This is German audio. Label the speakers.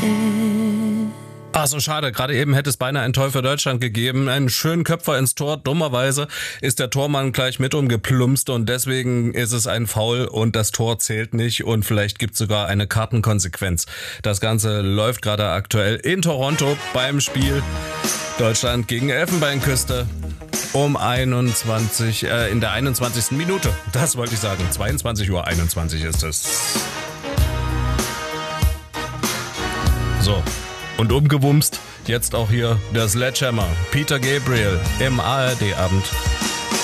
Speaker 1: Ah, so schade. Gerade eben hätte es beinahe ein Tor für Deutschland gegeben. Einen schönen Köpfer ins Tor. Dummerweise ist der Tormann gleich mit umgeplumpst und deswegen ist es ein Foul und das Tor zählt nicht und vielleicht gibt es sogar eine Kartenkonsequenz. Das Ganze läuft gerade aktuell in Toronto beim Spiel Deutschland gegen Elfenbeinküste um in der 21. Minute. Das wollte ich sagen. 22:21 ist es. So. Und umgewumst, jetzt auch hier der Sledgehammer, Peter Gabriel im ARD-Abend.